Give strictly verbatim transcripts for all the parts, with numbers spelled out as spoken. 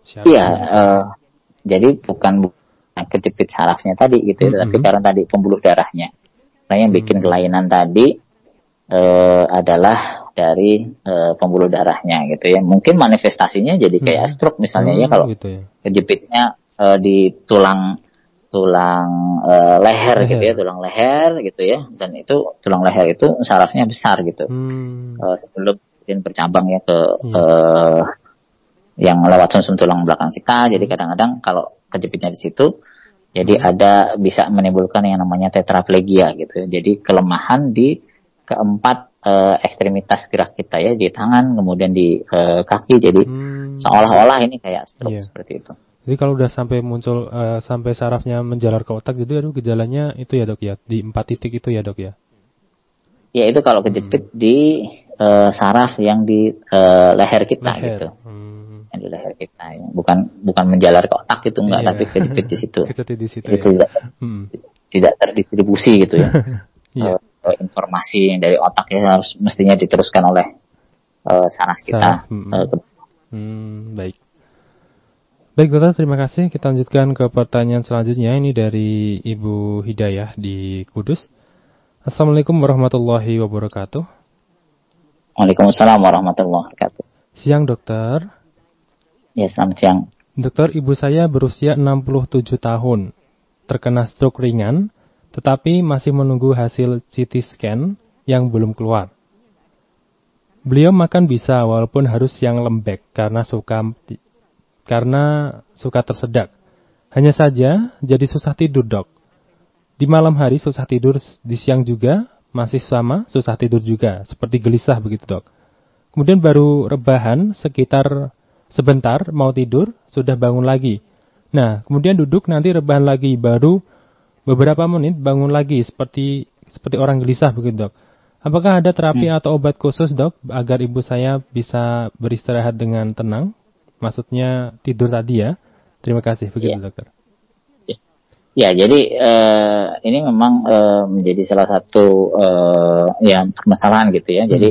Iya, uh, jadi bukan kejepit sarafnya tadi gitu ya, mm-hmm. tapi karena tadi pembuluh darahnya. Nah yang bikin mm-hmm. kelainan tadi uh, adalah dari uh, pembuluh darahnya gitu ya. Mungkin manifestasinya jadi kayak mm-hmm. stroke misalnya mm-hmm. ya kalau gitu ya. Kejepitnya uh, di tulang tulang uh, leher, leher gitu ya, tulang leher gitu ya. Dan itu tulang leher itu sarafnya besar gitu. Mm. Uh, sebelum kemudian bercabang ya ke mm. uh, yang lewat sumsum tulang belakang kita. Jadi kadang-kadang kalau kejepitnya di situ, jadi hmm. ada bisa menimbulkan yang namanya tetraplegia gitu. Jadi kelemahan di keempat e, ekstremitas gerak kita ya, di tangan, kemudian di e, kaki. Jadi hmm. seolah-olah ini kayak stroke yeah. seperti itu. Jadi kalau udah sampai muncul e, sampai sarafnya menjalar ke otak, jadi aduh gejalanya itu ya dok ya, di empat titik itu ya dok ya. Ya itu kalau kejepit hmm. di e, saraf yang di e, leher kita leher. gitu. Hmm. Yang di leher kita ya. bukan bukan menjalar ke otak itu enggak, yeah. tapi kejepit di situ. Kejepit di situ. Itu ya. tidak, hmm. tidak terdistribusi gitu ya. yeah. uh, informasi yang dari otak ya harus mestinya diteruskan oleh uh, saraf kita. Hmm. Uh, hmm, baik. Baik dokter, terima kasih. Kita lanjutkan ke pertanyaan selanjutnya. Ini dari Ibu Hidayah di Kudus. Assalamualaikum warahmatullahi wabarakatuh. Waalaikumsalam warahmatullahi wabarakatuh. Siang dokter. Ya, selamat siang. Dokter, ibu saya berusia enam puluh tujuh tahun, terkena stroke ringan, tetapi masih menunggu hasil C T scan yang belum keluar. Beliau makan bisa walaupun harus yang lembek karena suka karena suka tersedak. Hanya saja jadi susah tidur, dok. Di malam hari susah tidur, di siang juga masih sama, susah tidur juga, seperti gelisah begitu, dok. Kemudian baru rebahan sekitar sebentar mau tidur, sudah bangun lagi. Nah, kemudian duduk nanti rebahan lagi, baru beberapa menit bangun lagi, seperti seperti orang gelisah begitu, dok. Apakah ada terapi hmm. atau obat khusus, dok, agar ibu saya bisa beristirahat dengan tenang? Maksudnya tidur tadi ya. Terima kasih, begitu ya. Dokter. Ya, ya jadi uh, ini memang uh, menjadi salah satu uh, yang permasalahan gitu ya. Hmm. Jadi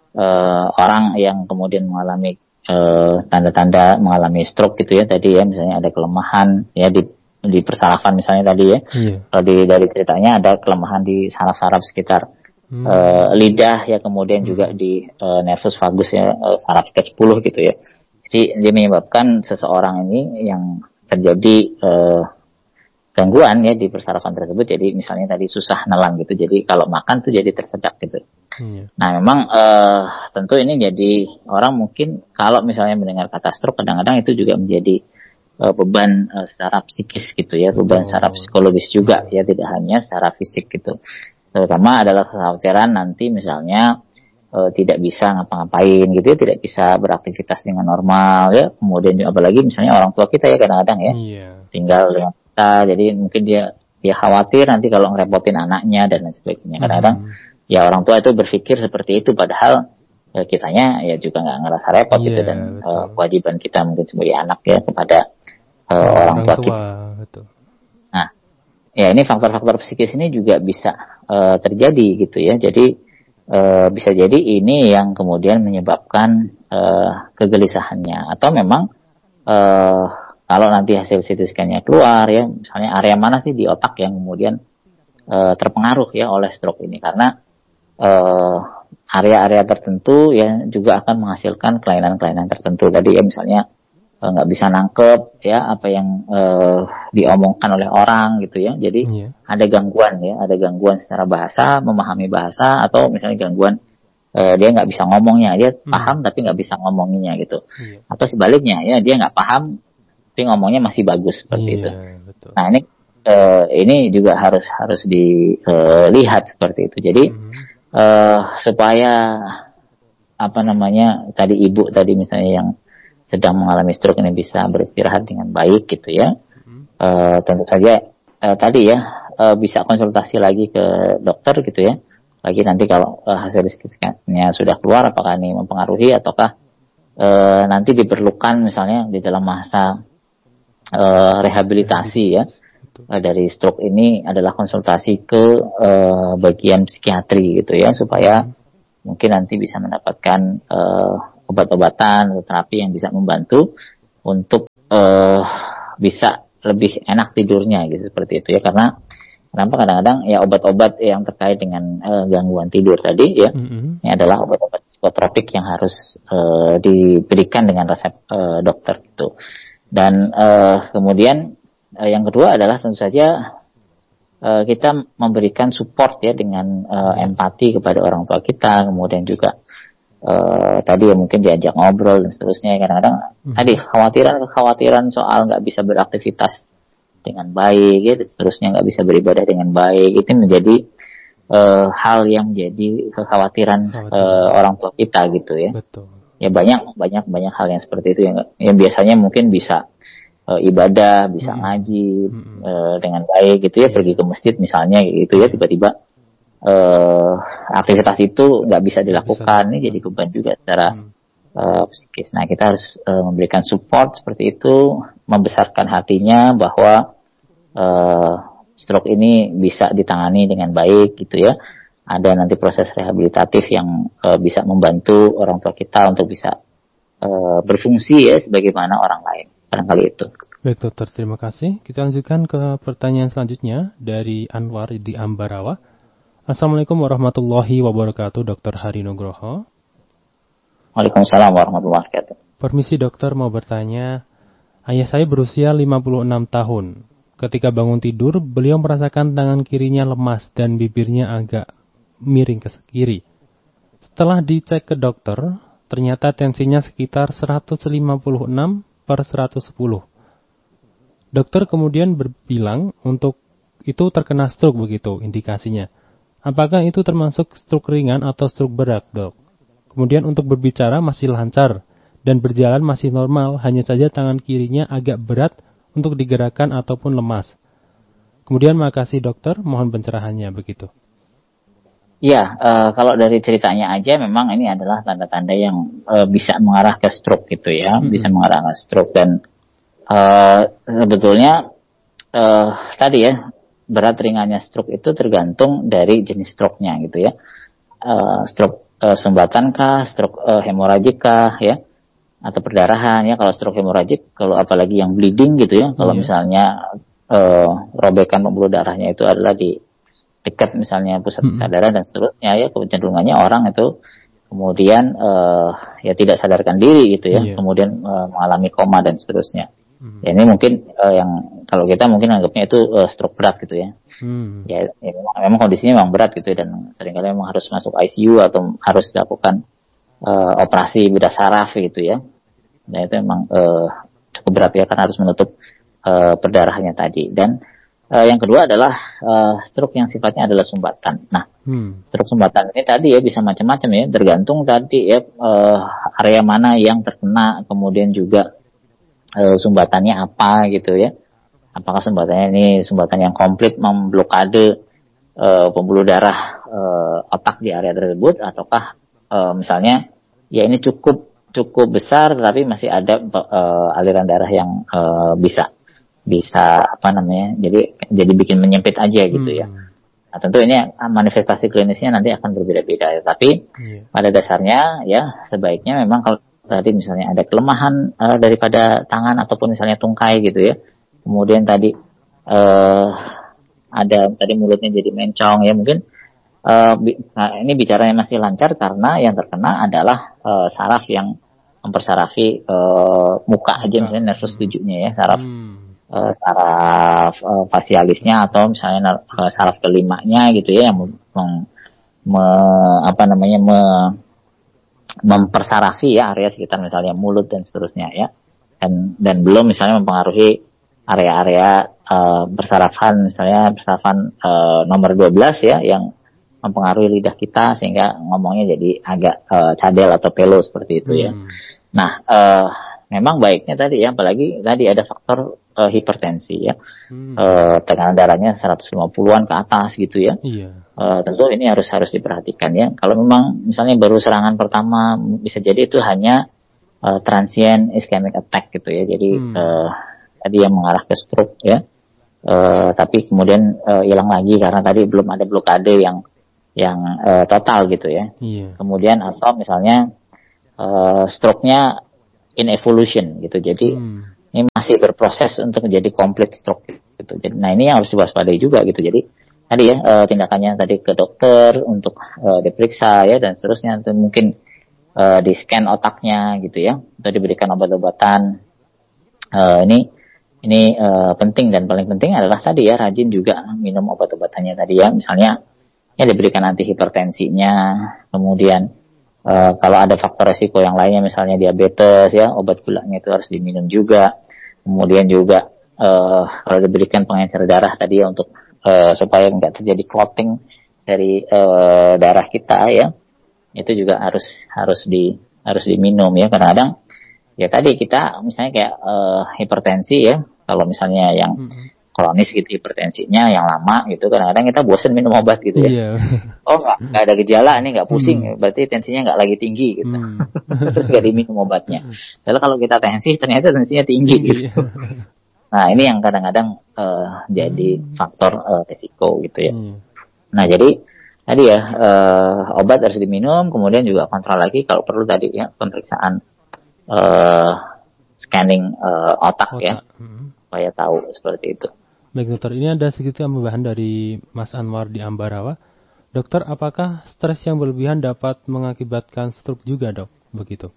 uh, orang yang kemudian mengalami Uh, tanda-tanda mengalami stroke gitu ya tadi ya, misalnya ada kelemahan ya di di persarafan misalnya tadi ya, yeah. kalau di, dari ceritanya ada kelemahan di saraf-saraf sekitar hmm. uh, lidah ya, kemudian hmm. juga di uh, nervus vagus ya, uh, saraf ke sepuluh gitu ya. Jadi dia menyebabkan seseorang ini yang terjadi uh, gangguan ya di persarafan tersebut. Jadi misalnya tadi susah nelan gitu, jadi kalau makan tuh jadi tersedak gitu. Hmm. Nah memang uh, tentu ini jadi orang mungkin kalau misalnya mendengar kata stroke kadang-kadang itu juga menjadi uh, beban uh, secara psikis gitu ya, beban oh. secara psikologis juga ya, tidak hanya secara fisik gitu. Terutama adalah kekhawatiran nanti misalnya uh, tidak bisa ngapa-ngapain gitu ya, tidak bisa beraktivitas dengan normal ya. Kemudian apalagi misalnya orang tua kita ya kadang-kadang ya yeah. tinggal dengan kita, jadi mungkin dia dia khawatir nanti kalau ngerepotin anaknya dan lain sebagainya. Kadang-kadang hmm. ya orang tua itu berpikir seperti itu, padahal ya, kitanya ya juga nggak ngerasa repot yeah, gitu, dan uh, kewajiban kita mungkin sebagai anak ya kepada uh, oh, orang, orang tua, tua kita. Betul. Nah, ya ini faktor-faktor psikis ini juga bisa uh, terjadi gitu ya. Jadi uh, bisa jadi ini yang kemudian menyebabkan uh, kegelisahannya, atau memang uh, kalau nanti hasil C T scan-nya keluar ya, misalnya area mana sih di otak yang kemudian uh, terpengaruh ya oleh stroke ini, karena uh, area-area tertentu ya juga akan menghasilkan kelainan-kelainan tertentu tadi ya, misalnya nggak uh, bisa nangkep ya apa yang uh, diomongkan oleh orang gitu ya, jadi yeah. ada gangguan ya, ada gangguan secara bahasa, memahami bahasa, atau misalnya gangguan uh, dia nggak bisa ngomongnya, dia hmm. paham tapi nggak bisa ngomonginya gitu, yeah. atau sebaliknya ya, dia nggak paham tapi ngomongnya masih bagus seperti yeah, itu. Betul. Nah ini uh, ini juga harus harus dilihat uh, seperti itu. Jadi mm-hmm. uh, supaya apa namanya tadi ibu tadi misalnya yang sedang mengalami stroke ini bisa beristirahat dengan baik gitu ya. Mm-hmm. Uh, tentu saja uh, tadi ya uh, bisa konsultasi lagi ke dokter gitu ya. Lagi nanti kalau uh, hasil scan-nya sudah keluar, apakah ini mempengaruhi ataukah uh, nanti diperlukan misalnya di dalam masa Uh, rehabilitasi ya uh, dari stroke ini adalah konsultasi ke uh, bagian psikiatri gitu ya, supaya mungkin nanti bisa mendapatkan uh, obat-obatan atau terapi yang bisa membantu untuk uh, bisa lebih enak tidurnya gitu seperti itu ya. Karena kenapa kadang-kadang ya obat-obat yang terkait dengan uh, gangguan tidur tadi ya, mm-hmm. ini adalah obat-obat psikotropik yang harus uh, diberikan dengan resep uh, dokter gitu. Dan uh, kemudian uh, yang kedua adalah tentu saja uh, kita memberikan support ya dengan uh, empati kepada orang tua kita, kemudian juga Uh, tadi ya mungkin diajak ngobrol dan seterusnya. Kadang-kadang hmm. tadi kekhawatiran-kekhawatiran soal nggak bisa beraktivitas dengan baik ya, dan seterusnya nggak bisa beribadah dengan baik, itu menjadi uh, hal yang jadi kekhawatiran uh, orang tua kita gitu ya. Betul. Ya banyak banyak banyak hal yang seperti itu yang, yang biasanya mungkin bisa uh, ibadah, bisa hmm. ngaji hmm. Uh, dengan baik gitu ya, hmm. pergi ke masjid misalnya gitu ya, tiba-tiba Uh, aktivitas itu nggak bisa dilakukan, ini jadi beban juga secara hmm. uh, psikis. Nah kita harus uh, memberikan support seperti itu, membesarkan hatinya bahwa uh, stroke ini bisa ditangani dengan baik gitu ya. Ada nanti proses rehabilitatif yang uh, bisa membantu orang tua kita untuk bisa uh, berfungsi ya sebagaimana orang lain. Barangkali itu. Baik dokter, terima kasih. Kita lanjutkan ke pertanyaan selanjutnya dari Anwar di Ambarawa. Assalamualaikum warahmatullahi wabarakatuh, Dokter Hari Nugroho. Waalaikumsalam warahmatullahi wabarakatuh. Permisi dokter, mau bertanya. Ayah saya berusia lima puluh enam tahun. Ketika bangun tidur, beliau merasakan tangan kirinya lemas dan bibirnya agak miring ke kiri. Setelah dicek ke dokter, ternyata tensinya sekitar seratus lima puluh enam per seratus sepuluh. Dokter kemudian berbilang untuk itu terkena stroke begitu indikasinya. Apakah itu termasuk stroke ringan atau stroke berat, dok? Kemudian untuk berbicara masih lancar dan berjalan masih normal, hanya saja tangan kirinya agak berat untuk digerakkan ataupun lemas. Kemudian makasih dokter, mohon pencerahannya begitu. Ya, uh, kalau dari ceritanya aja memang ini adalah tanda-tanda yang uh, bisa mengarah ke stroke gitu ya, mm-hmm. bisa mengarah ke stroke. Dan uh, sebetulnya uh, tadi ya, berat ringannya stroke itu tergantung dari jenis stroke-nya gitu ya. Uh, stroke uh, sumbatan kah, stroke uh, hemoragik kah ya, atau perdarahan ya. Kalau stroke hemoragik, kalau apalagi yang bleeding gitu ya, kalau yeah. misalnya uh, robekan pembuluh darahnya itu adalah di dekat misalnya pusat kesadaran mm-hmm. dan seterusnya ya, kecenderungannya orang itu kemudian uh, ya tidak sadarkan diri gitu ya, yeah. kemudian uh, mengalami koma dan seterusnya. Hmm. Ya, ini mungkin uh, yang kalau kita mungkin anggapnya itu uh, stroke berat gitu ya. Hmm. Ya, ya memang, memang kondisinya memang berat gitu ya, dan seringkali memang harus masuk I C U atau harus dilakukan uh, operasi bedah saraf gitu ya. Nah itu memang uh, cukup berat ya, karena harus menutup uh, perdarahannya tadi. Dan uh, yang kedua adalah uh, stroke yang sifatnya adalah sumbatan. Nah, hmm. stroke sumbatan ini tadi ya bisa macam-macam ya, tergantung tadi ya uh, area mana yang terkena, kemudian juga E, sumbatannya apa gitu ya. Apakah sumbatannya ini sumbatan yang komplit memblokade e, pembuluh darah e, otak di area tersebut, ataukah e, misalnya ya ini cukup cukup besar tetapi masih ada e, aliran darah yang e, bisa bisa apa namanya jadi jadi bikin menyempit aja gitu ya. Nah, tentu ini manifestasi klinisnya nanti akan berbeda-beda ya. Tapi yeah. pada dasarnya ya sebaiknya memang kalau tadi misalnya ada kelemahan uh, daripada tangan ataupun misalnya tungkai gitu ya. Kemudian tadi uh, ada tadi mulutnya jadi mencong ya, mungkin uh, bi- nah, ini bicaranya masih lancar karena yang terkena adalah uh, saraf yang mempersarafi uh, muka aja, misalnya nervus tujuhnya ya, saraf hmm. uh, saraf uh, facialisnya atau misalnya uh, saraf kelimanya gitu ya, yang mem- me- apa namanya me- mempersarafi ya area sekitar misalnya mulut dan seterusnya ya, dan dan belum misalnya mempengaruhi area-area uh, bersarafan, misalnya bersarafan uh, nomor dua belas ya, yang mempengaruhi lidah kita sehingga ngomongnya jadi agak uh, cadel atau pelo seperti itu ya. Hmm. Nah uh, memang baiknya tadi ya, apalagi tadi ada faktor uh, hipertensi ya, hmm. uh, tekanan darahnya seratus lima puluhan ke atas gitu ya. Iya. Uh, tentu ini harus harus diperhatikan ya. Kalau memang misalnya baru serangan pertama, bisa jadi itu hanya uh, transient ischemic attack gitu ya. Jadi hmm. uh, tadi yang mengarah ke stroke ya. Uh, tapi kemudian uh, hilang lagi karena tadi belum ada blokade yang yang uh, total gitu ya. Iya. Kemudian atau misalnya uh, stroke-nya in evolution gitu. Jadi hmm. ini masih berproses untuk menjadi complete stroke gitu. Jadi, nah ini yang harus diwaspadai juga gitu. Jadi tadi ya uh, tindakannya tadi ke dokter untuk uh, diperiksa ya dan seterusnya, atau mungkin uh, di scan otaknya gitu ya, atau diberikan obat-obatan. Uh, ini ini uh, penting, dan paling penting adalah tadi ya rajin juga minum obat-obatannya tadi ya, misalnya ya diberikan anti hipertensinya, kemudian uh, kalau ada faktor resiko yang lainnya misalnya diabetes ya, obat gulanya itu harus diminum juga. Kemudian juga uh, kalau diberikan pengencer darah tadi ya untuk Uh, supaya nggak terjadi clotting dari uh, darah kita ya, itu juga harus harus di harus diminum ya. Kadang-kadang ya tadi kita misalnya kayak uh, hipertensi ya, kalau misalnya yang mm-hmm. kronis gitu hipertensinya yang lama gitu, kadang-kadang kita bosen minum obat gitu ya. Yeah. Oh nggak nggak ada gejala nih, nggak pusing, mm. berarti tensinya nggak lagi tinggi gitu. Mm. Terus nggak diminum obatnya. Lalu kalau kita tensi ternyata tensinya tinggi gitu. Nah ini yang kadang-kadang uh, jadi faktor uh, resiko gitu ya. Hmm. Nah jadi tadi ya uh, obat harus diminum, kemudian juga kontrol lagi kalau perlu tadi ya pemeriksaan uh, scanning uh, otak, otak ya, hmm. supaya tahu seperti itu. Baik dokter, ini ada sedikit tambahan dari Mas Anwar di Ambarawa. Dokter, apakah stres yang berlebihan dapat mengakibatkan stroke juga dok? Begitu.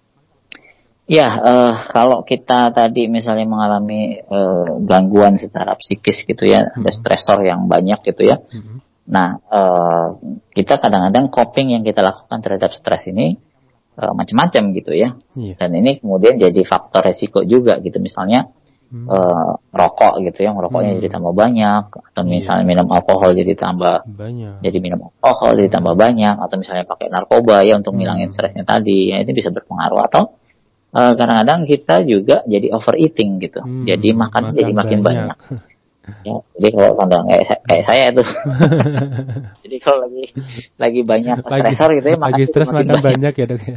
Ya, uh, kalau kita tadi misalnya mengalami uh, gangguan secara psikis gitu ya, mm-hmm. ada stresor yang banyak gitu ya. Mm-hmm. Nah, uh, kita kadang-kadang coping yang kita lakukan terhadap stres ini uh, macam-macam gitu ya. Yeah. Dan ini kemudian jadi faktor resiko juga gitu. Misalnya mm-hmm. uh, rokok gitu ya, rokoknya mm-hmm. jadi tambah banyak, atau misalnya yeah. minum alkohol jadi tambah banyak. Jadi minum alkohol jadi tambah banyak, atau misalnya pakai narkoba ya untuk ngilangin mm-hmm. stresnya tadi. Ya, ini bisa berpengaruh. Atau Uh, kadang-kadang kita juga jadi overeating gitu, hmm, jadi makan, makan jadi makin banyak. banyak. Ya, jadi kalau kandang kayak, kayak saya itu, jadi kalau lagi lagi banyak stresor gitu ya, makan lagi stres makan banyak. banyak ya dok ya.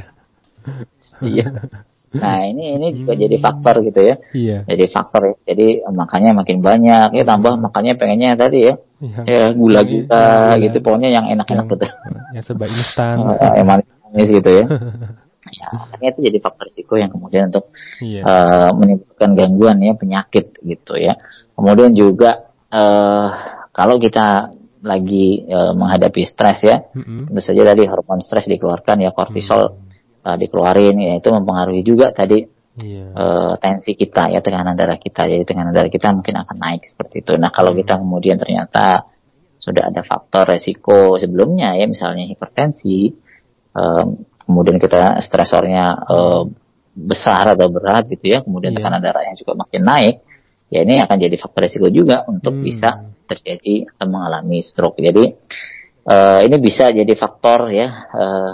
Iya. Nah ini ini juga hmm. jadi faktor gitu ya. Iya. Jadi faktor ya. Jadi makannya makin banyak, ya tambah makannya pengennya tadi ya, ya, ya gula-gula ya, gitu, pokoknya yang enak-enak gitu. Ya serba instan. uh, yang manis gitu ya. Ya, makanya itu jadi faktor risiko yang kemudian untuk yeah. uh, menimbulkan gangguan ya, penyakit gitu ya. Kemudian juga uh, kalau kita lagi uh, menghadapi stres ya, mm-hmm. tentu saja tadi hormon stres dikeluarkan ya, kortisol mm-hmm. uh, dikeluarin ya, itu mempengaruhi juga tadi yeah. uh, tensi kita ya, tekanan darah kita. Jadi tekanan darah kita mungkin akan naik seperti itu. Nah kalau mm-hmm. kita kemudian ternyata sudah ada faktor resiko sebelumnya ya, misalnya hipertensi, um, kemudian kita stresornya uh, besar atau berat gitu ya, kemudian yeah. tekanan darahnya juga makin naik, ya ini akan jadi faktor risiko juga untuk hmm. bisa terjadi atau mengalami stroke. Jadi uh, ini bisa jadi faktor ya uh,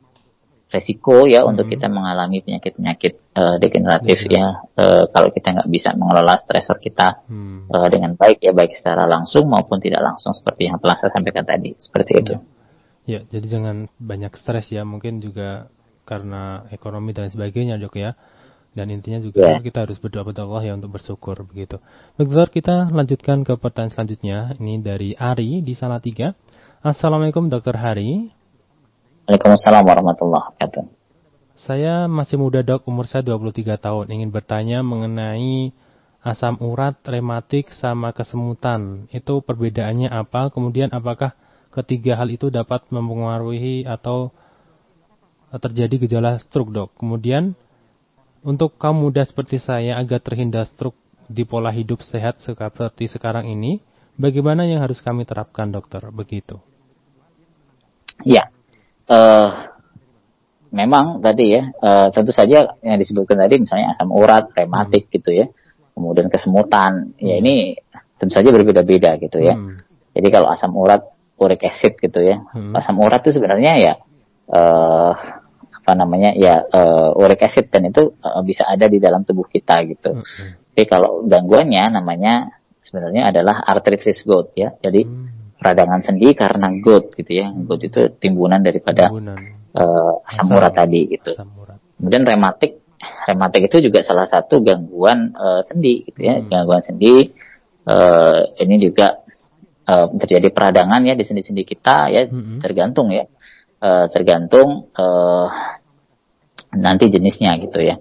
resiko ya hmm. untuk kita mengalami penyakit-penyakit uh, degeneratif yeah. ya uh, kalau kita nggak bisa mengelola stresor kita hmm. uh, dengan baik ya, baik secara langsung maupun tidak langsung seperti yang telah saya sampaikan tadi, seperti itu. Hmm. Ya, jadi jangan banyak stres ya, mungkin juga karena ekonomi dan sebagainya dok ya. Dan intinya juga yeah. kita harus berdoa kepada Allah ya untuk bersyukur begitu. Dokter, kita lanjutkan ke pertanyaan selanjutnya. Ini dari Ari di Salatiga. Assalamualaikum dokter Hari. Waalaikumsalam warahmatullahi wabarakatuh. Saya masih muda dok, umur saya dua puluh tiga tahun. Ingin bertanya mengenai asam urat, rematik, sama kesemutan. Itu perbedaannya apa? Kemudian apakah ketiga hal itu dapat mempengaruhi atau terjadi gejala stroke dok? Kemudian untuk kaum muda seperti saya agar terhindar stroke di pola hidup sehat seperti sekarang ini, bagaimana yang harus kami terapkan dokter? Begitu. Ya, uh, memang tadi ya, uh, tentu saja yang disebutkan tadi misalnya asam urat, rematik hmm. gitu ya, kemudian kesemutan, hmm. ya ini tentu saja berbeda-beda gitu ya. Hmm. Jadi kalau asam urat, uric acid gitu ya. Hmm. Asam urat itu sebenarnya ya uh, apa namanya ya uh, uric acid, dan itu uh, bisa ada di dalam tubuh kita gitu. Hmm. Tapi kalau gangguannya namanya sebenarnya adalah arthritis gout ya. Jadi hmm. peradangan sendi karena gout gitu ya. Gout itu timbunan daripada timbunan. Uh, asam, asam urat tadi gitu. Urat. Kemudian rematik, rematik itu juga salah satu gangguan uh, sendi gitu ya. Hmm. Gangguan sendi uh, ini juga Uh, terjadi peradangan ya di sendi-sendi kita ya, mm-hmm. tergantung ya uh, tergantung uh, nanti jenisnya gitu ya.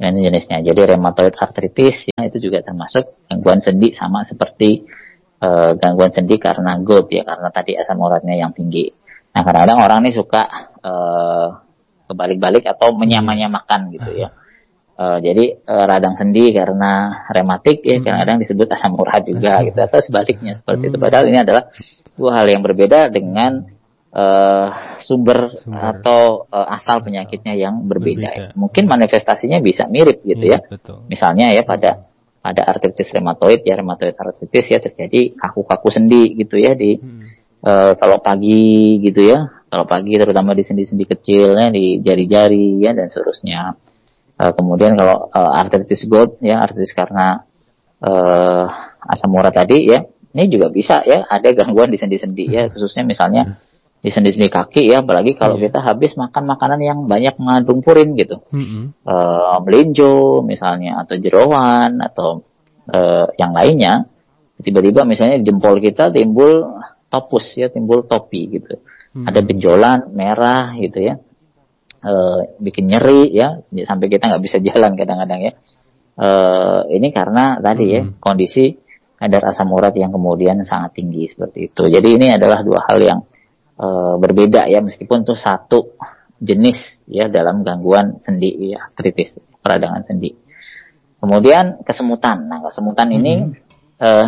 Ini jenisnya. Jadi rheumatoid arthritis ya, itu juga termasuk gangguan sendi, sama seperti uh, gangguan sendi karena gout ya, karena tadi asam uratnya yang tinggi. Nah, kadang-kadang orang ini suka uh, kebalik-balik atau menyamanyamakan gitu ya. Uh, jadi uh, radang sendi karena rematik ya, kadang-kadang disebut asam urat juga gitu, atau sebaliknya seperti itu. Padahal ini adalah dua hal yang berbeda dengan Uh, sumber, sumber atau uh, asal penyakitnya yang berbeda. berbeda. Mungkin manifestasinya bisa mirip gitu ya. ya. Betul. Misalnya ya pada pada artritis rheumatoid ya, rheumatoid arthritis ya terjadi kaku-kaku sendi gitu ya di hmm. uh, kalau pagi gitu ya. Kalau pagi terutama di sendi-sendi kecilnya, di jari-jari ya dan seterusnya. Uh, kemudian kalau uh, artritis gout ya, artritis karena uh, asam urat tadi ya, ini juga bisa ya ada gangguan di sendi-sendi ya, khususnya misalnya di sendi-sendi kaki ya, apalagi kalau yeah. kita habis makan makanan yang banyak mengandung purin gitu, mm-hmm. uh, melinjo misalnya, atau jeroan, atau uh, yang lainnya, tiba-tiba misalnya di jempol kita timbul topus ya, timbul topi gitu, mm-hmm. ada benjolan merah gitu ya, uh, bikin nyeri ya, sampai kita nggak bisa jalan kadang-kadang ya, uh, ini karena tadi mm-hmm. ya kondisi kadar asam urat yang kemudian sangat tinggi seperti itu. Jadi ini adalah dua hal yang Uh, berbeda ya, meskipun itu satu jenis ya dalam gangguan sendi ya, artritis, peradangan sendi. Kemudian kesemutan. Nah, kesemutan mm-hmm. ini uh,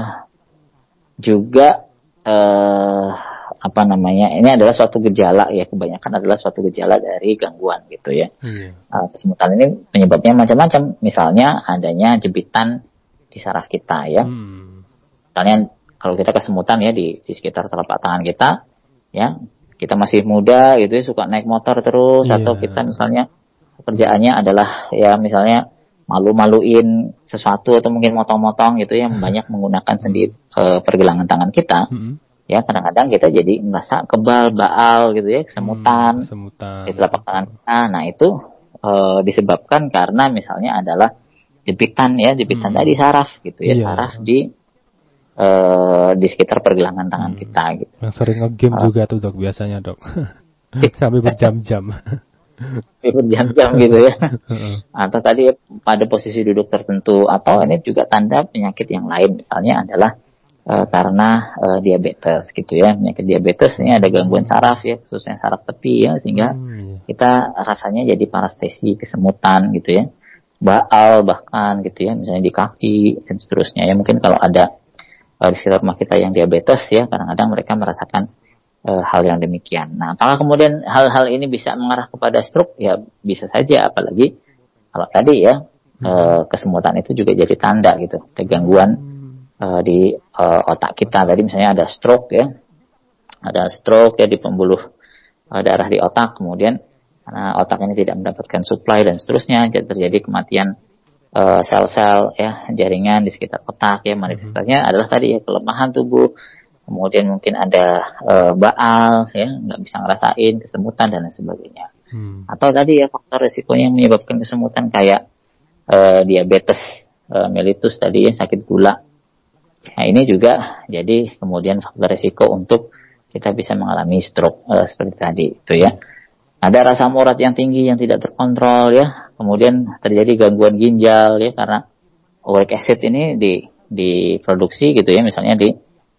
juga uh, apa namanya? Ini adalah suatu gejala ya, kebanyakan adalah suatu gejala dari gangguan gitu ya. Mm-hmm. Uh, kesemutan ini penyebabnya macam-macam. Misalnya adanya jepitan di saraf kita ya. Mm. Misalnya kalau kita kesemutan ya di, di sekitar telapak tangan kita. Ya, kita masih muda gitu ya, suka naik motor terus, yeah. atau kita misalnya pekerjaannya adalah ya misalnya malu-maluin sesuatu atau mungkin motong-motong gitu yang banyak menggunakan sendi uh, pergelangan tangan kita. Mm-hmm. Ya, kadang-kadang kita jadi merasa kebal, baal gitu ya, kesemutan, hmm, di telapak tangan kita. Nah, itu uh, disebabkan karena misalnya adalah jepitan ya, jepitan hmm. tadi saraf gitu ya, yeah. saraf di Uh, di sekitar pergelangan tangan hmm. kita gitu. Yang sering nge-game uh, juga tuh dok biasanya dok. Sampai berjam-jam. Sampai berjam-jam gitu ya. Atau tadi pada posisi duduk tertentu, atau ini juga tanda penyakit yang lain, misalnya adalah uh, karena uh, diabetes gitu ya. Penyakit diabetes ini ada gangguan saraf ya, khususnya saraf tepi ya, sehingga hmm. kita rasanya jadi parestesi, kesemutan gitu ya. Baal bahkan gitu ya, misalnya di kaki dan seterusnya ya. Mungkin kalau ada di sekitar rumah kita yang diabetes ya, kadang-kadang mereka merasakan uh, hal yang demikian. Nah, apakah kemudian hal-hal ini bisa mengarah kepada stroke? Ya bisa saja, apalagi kalau tadi ya hmm. uh, kesemutan itu juga jadi tanda gitu, ada gangguan uh, di uh, otak kita. Tadi misalnya ada stroke ya, ada stroke ya di pembuluh uh, darah di otak, kemudian karena otak ini tidak mendapatkan supply dan seterusnya, jadi terjadi kematian Uh, sel-sel ya jaringan di sekitar otak ya, manifestasinya hmm. adalah tadi ya kelemahan tubuh, kemudian mungkin ada uh, baal ya, nggak bisa ngerasain kesemutan dan lain sebagainya. Hmm. Atau tadi ya faktor resikonya yang menyebabkan kesemutan kayak uh, diabetes uh, mellitus tadi ya, sakit gula. Nah, ini juga jadi kemudian faktor resiko untuk kita bisa mengalami stroke uh, seperti tadi itu ya. Ada asam urat yang tinggi yang tidak terkontrol ya, kemudian terjadi gangguan ginjal ya, karena uric acid ini di diproduksi gitu ya, misalnya di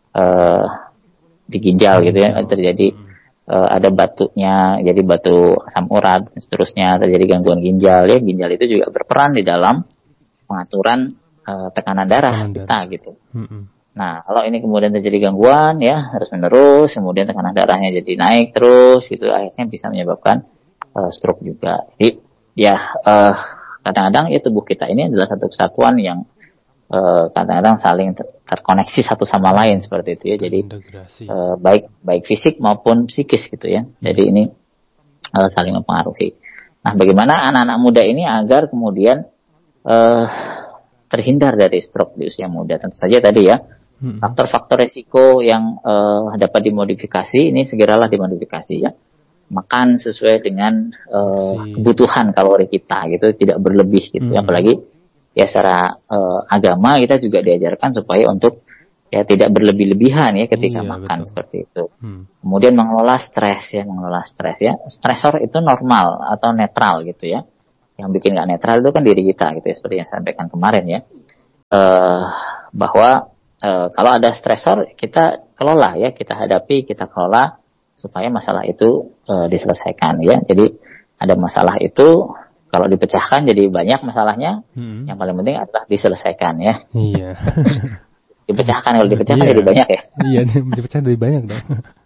uh, di ginjal gitu ya, terjadi uh, ada batunya, jadi batu asam urat dan seterusnya, terjadi gangguan ginjal ya. Ginjal itu juga berperan di dalam pengaturan uh, tekanan darah kita gitu. Mm-hmm. Nah, kalau ini kemudian terjadi gangguan ya, terus menerus, kemudian tekanan darahnya jadi naik terus gitu, akhirnya bisa menyebabkan uh, stroke juga. Jadi ya uh, kadang-kadang ya tubuh kita ini adalah satu kesatuan yang uh, kadang-kadang saling ter- terkoneksi satu sama lain seperti itu ya. Jadi uh, baik baik fisik maupun psikis gitu ya. Jadi ini uh, saling mempengaruhi. Nah, bagaimana anak-anak muda ini agar kemudian uh, terhindar dari stroke di usia muda? Tentu saja tadi ya, faktor-faktor resiko yang uh, dapat dimodifikasi ini segeralah dimodifikasi ya. Makan sesuai dengan uh, kebutuhan kalori kita gitu, tidak berlebih gitu. Hmm. Apalagi ya secara uh, agama kita juga diajarkan supaya untuk ya tidak berlebih-lebihan ya ketika iya, makan betul. Seperti itu. Hmm. Kemudian mengelola stres ya, mengelola stres ya. Stresor itu normal atau netral gitu ya. yang bikin nggak netral itu kan diri kita gitu ya, seperti yang saya sampaikan kemarin ya, uh, bahwa uh, kalau ada stresor kita kelola ya, kita hadapi, kita kelola supaya masalah itu uh, diselesaikan ya. Jadi ada masalah itu kalau dipecahkan jadi banyak masalahnya, hmm. yang paling penting adalah diselesaikan ya. Iya. Dipecahkan, kalau dipecahkan iya. jadi banyak ya. Iya, dipecahkan jadi banyak dong.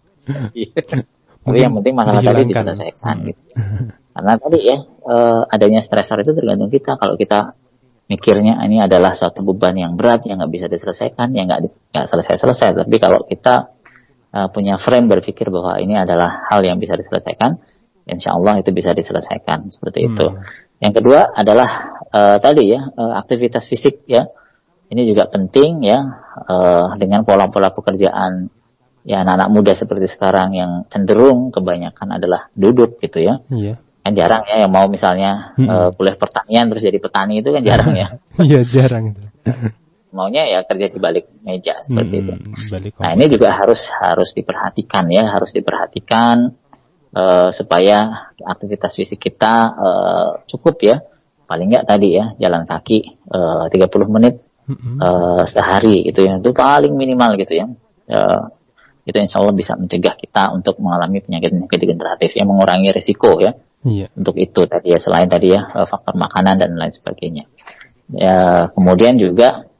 Tapi yang penting masalah tadi diselesaikan hmm. gitu. Karena tadi ya uh, adanya stresor itu tergantung kita. Kalau kita mikirnya ini adalah suatu beban yang berat yang nggak bisa diselesaikan, yang nggak nggak selesai-selesai. Tapi kalau kita uh, punya frame berpikir bahwa ini adalah hal yang bisa diselesaikan, insya Allah itu bisa diselesaikan seperti hmm. itu. Yang kedua adalah uh, tadi ya uh, aktivitas fisik ya. Ini juga penting ya uh, dengan pola-pola pekerjaan ya anak-anak muda seperti sekarang yang cenderung kebanyakan adalah duduk gitu ya. Iya. Kan jarang ya yang mau misalnya hmm. uh, kuliah pertanian terus jadi petani itu kan jarang ya. Iya jarang itu. Maunya ya kerja di balik meja seperti hmm, itu. Balik nah ini juga harus harus diperhatikan ya, harus diperhatikan uh, supaya aktivitas fisik kita uh, cukup ya. Paling nggak tadi ya jalan kaki uh, tiga puluh menit hmm. uh, sehari gitu ya. Itu paling minimal gitu ya. Uh, itu insya Allah bisa mencegah kita untuk mengalami penyakit-penyakit degeneratif yang mengurangi risiko ya. Iya. Untuk itu tadi ya, selain tadi ya faktor makanan dan lain sebagainya. Ya, kemudian juga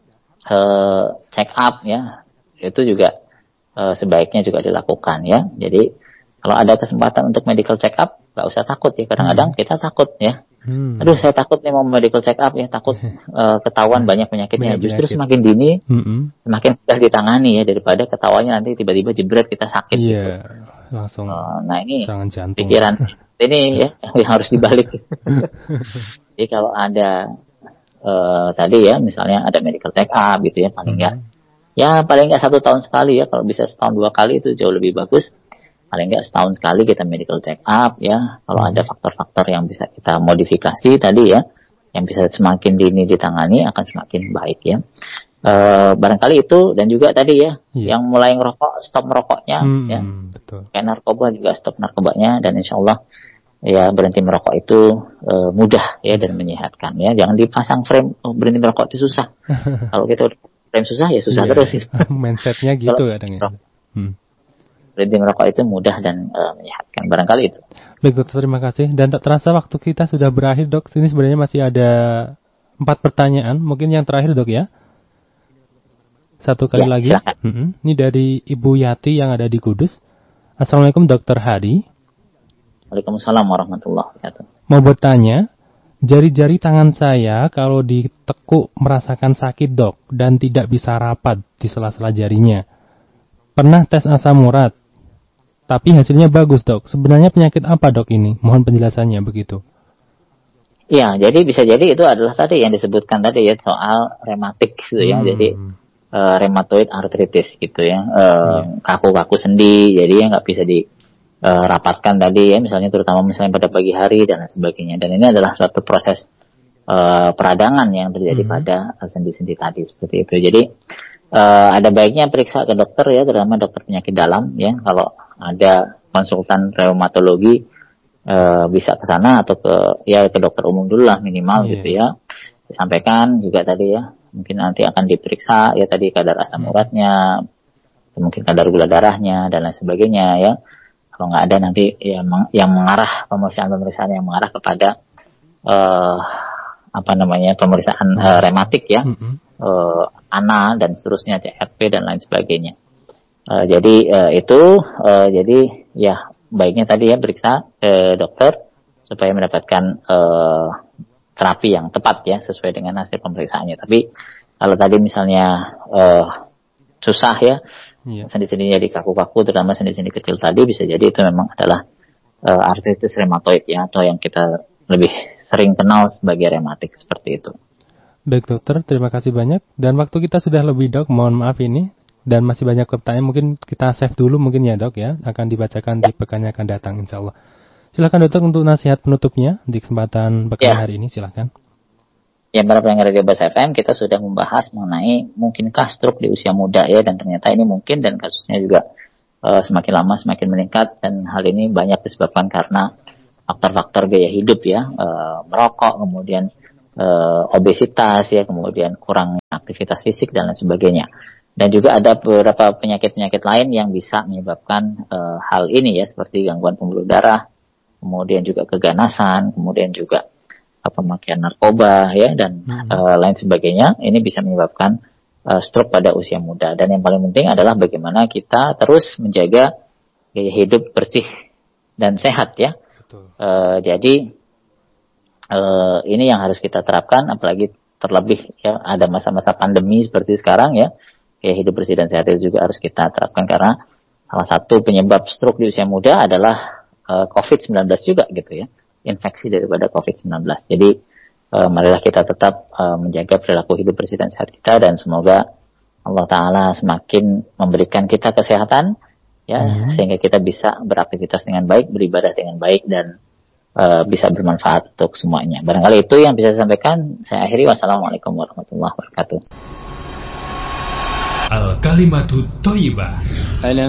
eh, check up ya, itu juga eh, sebaiknya juga dilakukan ya. Jadi kalau ada kesempatan untuk medical check up, nggak usah takut ya. Kadang-kadang hmm. kita takut ya. Hmm. Aduh saya takut nih mau medical check up ya, takut eh, ketahuan banyak penyakitnya. Banyak Justru penyakit. Semakin dini, hmm. semakin mudah ditangani ya daripada ketawanya nanti tiba-tiba jebret kita sakit. Iya. Gitu. Langsung. Uh, nah ini jantung. Pikiran ini ya yang harus dibalik. Jadi kalau ada uh, tadi ya misalnya ada medical check up gitu ya paling enggak hmm. ya paling enggak satu tahun sekali ya, kalau bisa setahun dua kali itu jauh lebih bagus. Paling enggak setahun sekali kita medical check up ya. Kalau hmm. ada faktor-faktor yang bisa kita modifikasi tadi ya, yang bisa semakin dini ditangani akan semakin baik ya. Uh, barangkali itu, dan juga tadi ya yeah. yang mulai ngerokok stop merokoknya hmm, ya betul. Kayak narkoba juga stop narkobanya, dan insya Allah ya berhenti merokok itu uh, mudah ya dan menyehatkan ya. Jangan dipasang frame oh, berhenti merokok itu susah. Kalau kita udah frame susah ya susah yeah. terus gitu. Mindsetnya gitu kadang ya. Hmm. Berhenti merokok itu mudah dan uh, menyehatkan, barangkali itu. Baik dokter, terima kasih. Dan tak terasa waktu kita sudah berakhir dok. Ini sebenarnya masih ada empat pertanyaan, mungkin yang terakhir dok ya. Satu kali ya, lagi. Mm-hmm. Ini dari Ibu Yati yang ada di Kudus. Assalamualaikum dokter Hadi. Waalaikumsalam warahmatullahi wabarakatuh. Mau bertanya, jari-jari tangan saya kalau ditekuk merasakan sakit dok, dan tidak bisa rapat di sela-sela jarinya. Pernah tes asam urat, tapi hasilnya bagus dok. Sebenarnya penyakit apa dok ini? Mohon penjelasannya begitu. Ya, jadi bisa jadi itu adalah tadi yang disebutkan tadi ya, soal rematik gitu ya. Hmm. Jadi Uh, rheumatoid arthritis gitu ya, uh, yeah. kaku-kaku sendi, jadi ya nggak bisa dirapatkan uh, tadi ya, misalnya terutama misalnya pada pagi hari dan sebagainya. Dan ini adalah suatu proses uh, peradangan yang terjadi mm-hmm. pada sendi-sendi tadi seperti itu. Jadi uh, ada baiknya periksa ke dokter ya, terutama dokter penyakit dalam ya. Kalau ada konsultan reumatologi uh, bisa ke sana atau ke ya ke dokter umum dulu lah minimal yeah. gitu ya. Disampaikan juga tadi ya. Mungkin nanti akan diperiksa ya tadi kadar asam uratnya, mungkin kadar gula darahnya dan lain sebagainya ya. Kalau nggak ada nanti ya yang mengarah pemeriksaan-pemeriksaan yang mengarah kepada uh, apa namanya pemeriksaan uh, rematik ya, mm-hmm. uh, A N A dan seterusnya, C R P dan lain sebagainya. Uh, jadi uh, itu uh, jadi ya baiknya tadi ya periksa ke dokter supaya mendapatkan uh, terapi yang tepat ya sesuai dengan hasil pemeriksaannya. Tapi kalau tadi misalnya uh, susah ya, yeah. sendi-sendinya di kaku-kaku, terutama sendi-sendi kecil tadi, bisa jadi itu memang adalah uh, arthritis rheumatoid ya, atau yang kita lebih sering kenal sebagai rematik seperti itu. Baik dokter, terima kasih banyak. Dan waktu kita sudah lebih dok, mohon maaf ini. Dan masih banyak pertanyaan, mungkin kita save dulu mungkin ya dok ya, akan dibacakan ya. Di pekan yang akan datang insya Allah. Silakan dokter untuk nasihat penutupnya di kesempatan pekan ya. hari ini, silakan. Ya, para pendengar Radio Bas F M, kita sudah membahas mengenai mungkinkah stroke di usia muda ya, dan ternyata ini mungkin dan kasusnya juga uh, semakin lama semakin meningkat, dan hal ini banyak disebabkan karena faktor-faktor gaya hidup ya, uh, merokok, kemudian uh, obesitas ya, kemudian kurang aktivitas fisik dan lain sebagainya. Dan juga ada beberapa penyakit-penyakit lain yang bisa menyebabkan uh, hal ini ya, seperti gangguan pembuluh darah, kemudian juga keganasan, kemudian juga pemakaian narkoba ya, dan hmm. uh, lain sebagainya. Ini bisa menyebabkan uh, stroke pada usia muda. Dan yang paling penting adalah bagaimana kita terus menjaga gaya hidup bersih dan sehat ya. Uh, jadi uh, ini yang harus kita terapkan, apalagi terlebih ya ada masa-masa pandemi seperti sekarang ya. Gaya hidup bersih dan sehat itu juga harus kita terapkan, karena salah satu penyebab stroke di usia muda adalah uh, covid sembilan belas juga gitu ya, infeksi daripada covid sembilan belas. Jadi uh, marilah kita tetap uh, menjaga perilaku hidup bersih dan sehat kita, dan semoga Allah Ta'ala semakin memberikan kita kesehatan ya, hmm. sehingga kita bisa beraktivitas dengan baik, beribadah dengan baik, dan uh, bisa bermanfaat untuk semuanya. Barangkali itu yang bisa saya sampaikan. Saya akhiri. Wassalamualaikum warahmatullahi wabarakatuh. Al-Kalimatu Thayyibah.